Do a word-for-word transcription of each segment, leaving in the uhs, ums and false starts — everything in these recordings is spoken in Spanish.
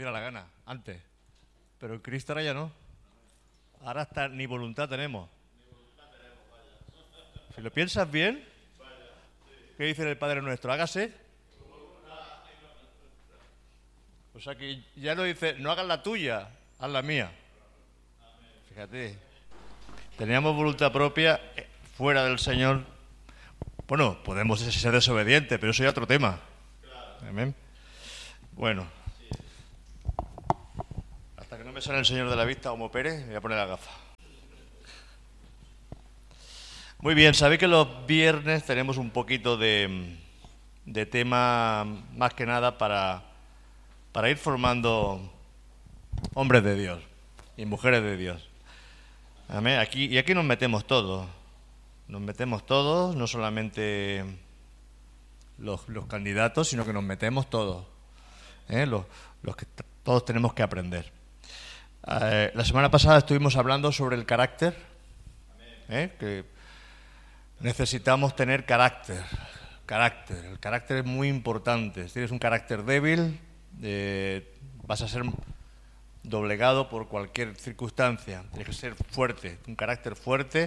diera la gana, antes. Pero en Cristo ahora ya no. Ahora hasta ni voluntad tenemos. Si lo piensas bien, ¿qué dice el Padre Nuestro? Hágase. O sea que ya no dice, no hagas la tuya, haz la mía. Fíjate, teníamos voluntad propia fuera del Señor. Bueno, podemos ser desobedientes, pero eso ya es otro tema. Amén. Bueno, hasta que no me sale el Señor de la vista, Homo Pérez, me voy a poner la gafa. Muy bien, sabéis que los viernes tenemos un poquito de, de tema, más que nada para, para ir formando hombres de Dios y mujeres de Dios. Amén. Aquí, y aquí nos metemos todos. Nos metemos todos, no solamente los, los candidatos, sino que nos metemos todos. ¿eh? Los, los que t- todos tenemos que aprender. Eh, la semana pasada estuvimos hablando sobre el carácter. ¿eh? Que necesitamos tener carácter. Carácter. El carácter es muy importante. Si tienes un carácter débil, eh, vas a ser doblegado por cualquier circunstancia. Tienes que ser fuerte, un carácter fuerte,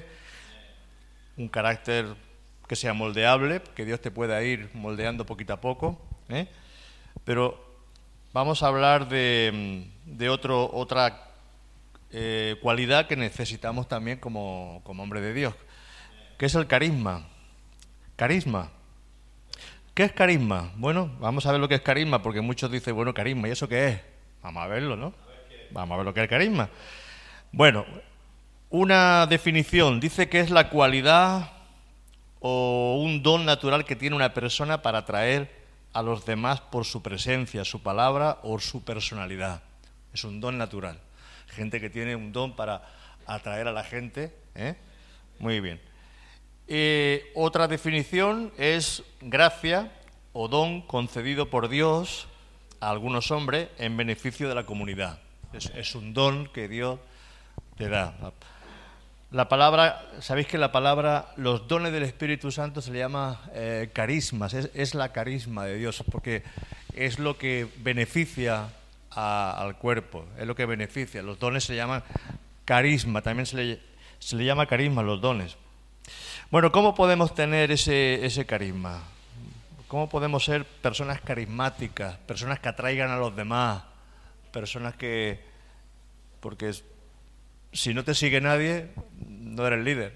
un carácter que sea moldeable, que Dios te pueda ir moldeando poquito a poco. ¿eh? Pero vamos a hablar de, de otro, otra eh, cualidad que necesitamos también como, como hombre de Dios, que es el carisma. Carisma. ¿Qué es carisma? Bueno, vamos a ver lo que es carisma, porque muchos dicen, bueno, carisma, ¿y eso qué es? Vamos a verlo, ¿no? Vamos a ver lo que es carisma. Bueno, una definición dice que es la cualidad o un don natural que tiene una persona para atraer a los demás por su presencia, su palabra o su personalidad. Es un don natural. Gente que tiene un don para atraer a la gente. ¿eh? Muy bien. Eh, otra definición es gracia o don concedido por Dios a algunos hombres en beneficio de la comunidad. Es, es un don que Dios te da. La palabra, sabéis que la palabra, los dones del Espíritu Santo se le llama eh, carismas, es, es la carisma de Dios, porque es lo que beneficia a, al cuerpo, es lo que beneficia. Los dones se llaman carisma, también se le, se le llama carisma a los dones. Bueno, ¿cómo podemos tener ese, ese carisma? ¿Cómo podemos ser personas carismáticas, personas que atraigan a los demás, personas que... porque es, si no te sigue nadie, no eres líder.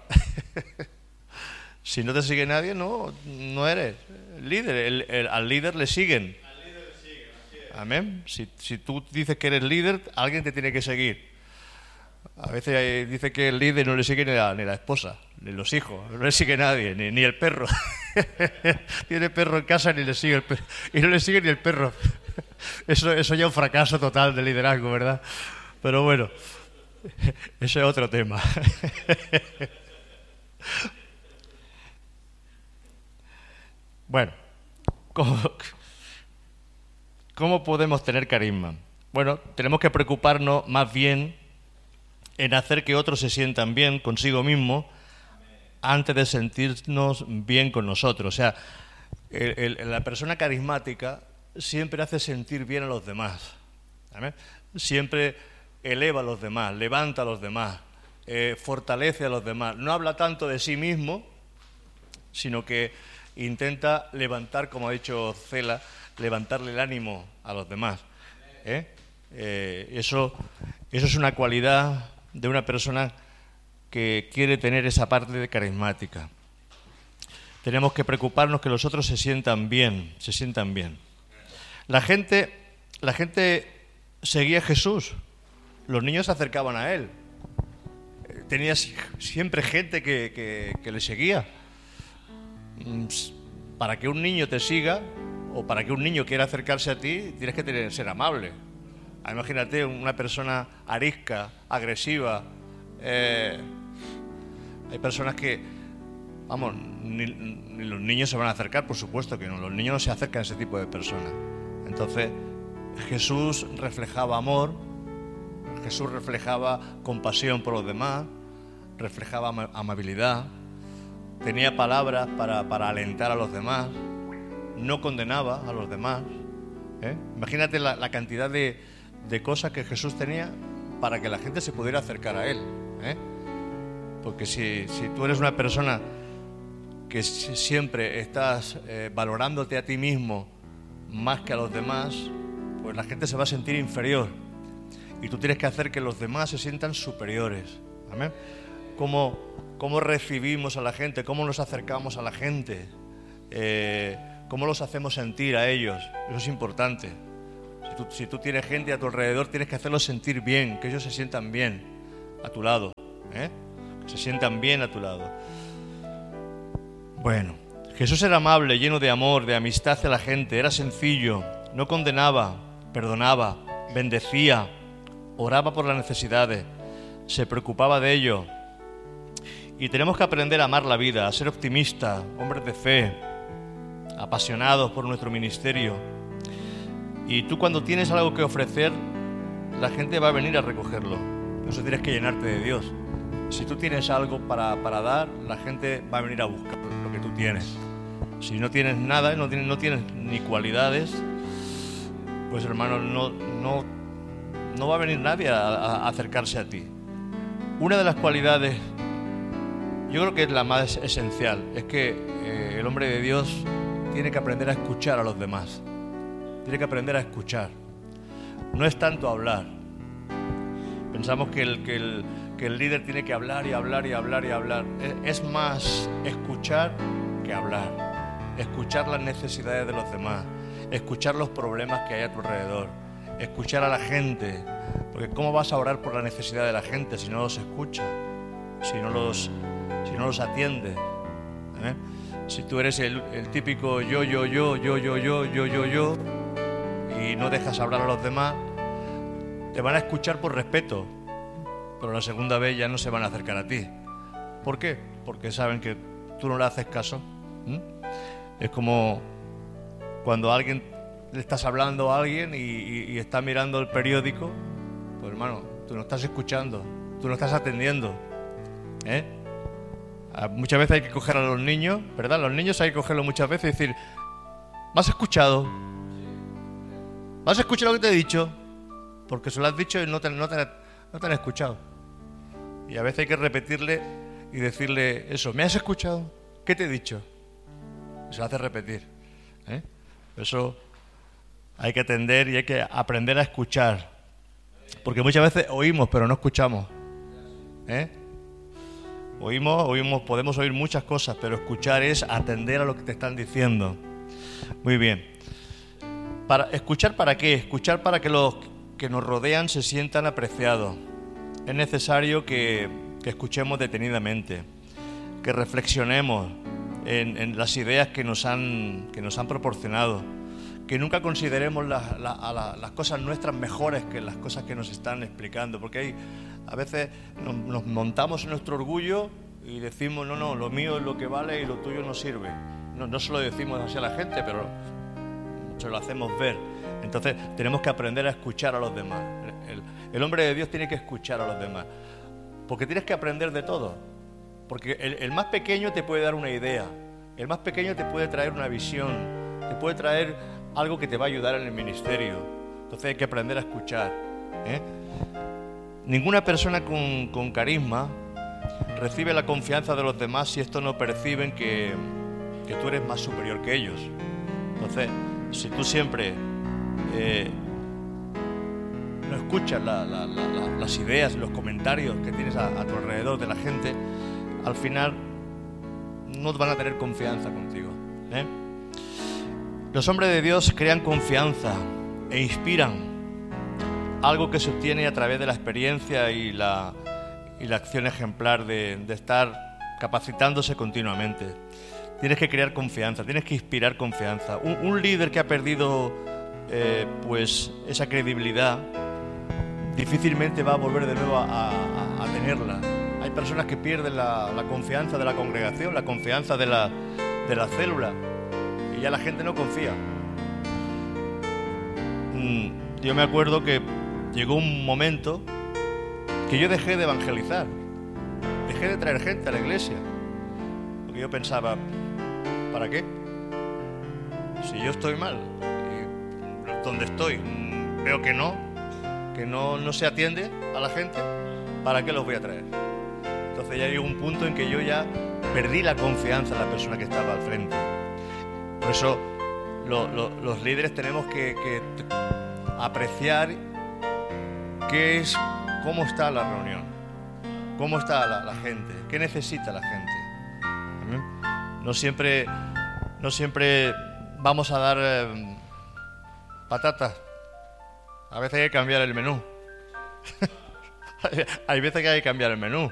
Si no te sigue nadie, no, no eres líder. El, el, al líder le siguen. Al líder le siguen, así es. Amén. Si, si tú dices que eres líder, alguien te tiene que seguir. A veces dice que el líder no le sigue ni la, ni la esposa, ni los hijos, no le sigue nadie, ni, ni el perro. Tiene perro en casa ni le sigue el perro. Y no le sigue ni el perro. Eso, eso ya es un fracaso total de liderazgo, ¿verdad? Pero bueno, ese es otro tema. Bueno, ¿cómo, ¿cómo podemos tener carisma? Bueno, tenemos que preocuparnos más bien en hacer que otros se sientan bien consigo mismo antes de sentirnos bien con nosotros. O sea, el, el, la persona carismática siempre hace sentir bien a los demás. ¿Amén? Siempre eleva a los demás, levanta a los demás, eh, fortalece a los demás. No habla tanto de sí mismo, sino que intenta levantar, como ha dicho Cela, levantarle el ánimo a los demás. ¿eh? Eh, eso, eso es una cualidad de una persona que quiere tener esa parte de carismática. Tenemos que preocuparnos que los otros se sientan bien, se sientan bien. La gente, la gente seguía a Jesús, los niños se acercaban a él, tenía siempre gente que, que, que le seguía. Para que un niño te siga o para que un niño quiera acercarse a ti, tienes que tener, ser amable. Imagínate una persona arisca, agresiva. Eh, hay personas que, vamos, ni, ni los niños se van a acercar, por supuesto que no. Los niños no se acercan a ese tipo de personas. Entonces, Jesús reflejaba amor, Jesús reflejaba compasión por los demás, reflejaba am- amabilidad, tenía palabras para, para alentar a los demás, no condenaba a los demás, ¿eh? Imagínate la, la cantidad de, de cosas que Jesús tenía para que la gente se pudiera acercar a Él, ¿eh? Porque si, si tú eres una persona que siempre estás eh, valorándote a ti mismo más que a los demás, pues la gente se va a sentir inferior. Y tú tienes que hacer que los demás se sientan superiores. ¿Amén? ¿Cómo, cómo recibimos a la gente? ¿Cómo nos acercamos a la gente? Eh, ¿Cómo los hacemos sentir a ellos? Eso es importante. Si tú, si tú tienes gente a tu alrededor, tienes que hacerlos sentir bien, que ellos se sientan bien a tu lado, ¿eh? Que se sientan bien a tu lado. Bueno, Jesús era amable, lleno de amor, de amistad hacia la gente, era sencillo, no condenaba, perdonaba, bendecía, oraba por las necesidades, se preocupaba de ello. Y tenemos que aprender a amar la vida, a ser optimistas, hombres de fe, apasionados por nuestro ministerio. Y tú, cuando tienes algo que ofrecer, la gente va a venir a recogerlo. Por eso tienes que llenarte de Dios. Si tú tienes algo para, para dar, la gente va a venir a buscar lo que tú tienes. Si no tienes nada, no tienes, no tienes ni cualidades, pues hermano, no, no, no va a venir nadie a, a acercarse a ti. Una de las cualidades, yo creo que es la más esencial, es que eh, el hombre de Dios tiene que aprender a escuchar a los demás. Tiene que aprender a escuchar. No es tanto hablar. Pensamos que el, que el, que el líder tiene que hablar y hablar y hablar y hablar. Es, es más escuchar que hablar. Escuchar las necesidades de los demás. Escuchar los problemas que hay a tu alrededor. Escuchar a la gente. Porque ¿cómo vas a orar por la necesidad de la gente si no los escuchas? Si no los, si no los atiendes. ¿Eh? Si tú eres el, el típico yo, yo, yo, yo, yo, yo, yo, yo, yo, y no dejas hablar a los demás, te van a escuchar por respeto, pero la segunda vez ya no se van a acercar a ti. ¿Por qué? Porque saben que tú no le haces caso. ¿Mm? Es como cuando a alguien le estás hablando a alguien y, y, y está mirando el periódico, pues hermano, tú no estás escuchando, tú no estás atendiendo, ¿eh? Muchas veces hay que coger a los niños, ¿verdad? Los niños hay que cogerlos muchas veces y decir, ¿me has escuchado? ¿Me has escuchado lo que te he dicho? Porque se lo has dicho y no te, no te, no te han escuchado. Y a veces hay que repetirle y decirle eso, ¿me has escuchado? ¿Qué te he dicho? Y se lo hace repetir, ¿eh? Eso hay que atender y hay que aprender a escuchar. Porque muchas veces oímos, pero no escuchamos, ¿eh? Oímos, oímos, podemos oír muchas cosas, pero escuchar es atender a lo que te están diciendo. Muy bien. Para, ¿Escuchar para qué? Escuchar para que los que nos rodean se sientan apreciados. Es necesario que, que escuchemos detenidamente, que reflexionemos en, en las ideas que nos han, que nos han proporcionado, que nunca consideremos la, la, a la, las cosas nuestras mejores que las cosas que nos están explicando, porque hay, a veces nos, nos montamos en nuestro orgullo y decimos, no, no, lo mío es lo que vale y lo tuyo no sirve. No, no se lo decimos así a la gente, pero se lo hacemos ver. Entonces tenemos que aprender a escuchar a los demás. El, el hombre de Dios tiene que escuchar a los demás, porque tienes que aprender de todo. Porque el, el más pequeño te puede dar una idea, el más pequeño te puede traer una visión, te puede traer algo que te va a ayudar en el ministerio. Entonces hay que aprender a escuchar, ¿eh? Ninguna persona con, con carisma recibe la confianza de los demás si estos no perciben que, que tú eres más superior que ellos. Entonces, si tú siempre eh, no escuchas la, la, la, la, las ideas, los comentarios que tienes a, a tu alrededor de la gente, al final no van a tener confianza contigo, ¿eh? Los hombres de Dios crean confianza e inspiran, algo que se obtiene a través de la experiencia y la, y la acción ejemplar de, de estar capacitándose continuamente. Tienes que crear confianza, tienes que inspirar confianza. Un, un líder que ha perdido eh, pues esa credibilidad difícilmente va a volver de nuevo a, a, a tenerla. Hay personas que pierden la, la confianza de la congregación, la confianza de la, de la célula, y ya la gente no confía. Mm, yo me acuerdo que llegó un momento que yo dejé de evangelizar, dejé de traer gente a la iglesia, porque yo pensaba, ¿para qué? Si yo estoy mal, y donde estoy mm, veo que no, que no, no se atiende a la gente, ¿para qué los voy a traer? Entonces ya llegó un punto en que yo ya perdí la confianza en la persona que estaba al frente. Por eso lo, lo, los líderes tenemos que, que apreciar qué es, cómo está la reunión, cómo está la, la gente, qué necesita la gente. ¿Mm? No siempre, no siempre vamos a dar eh, patatas. A veces hay que cambiar el menú. Hay veces que hay que cambiar el menú.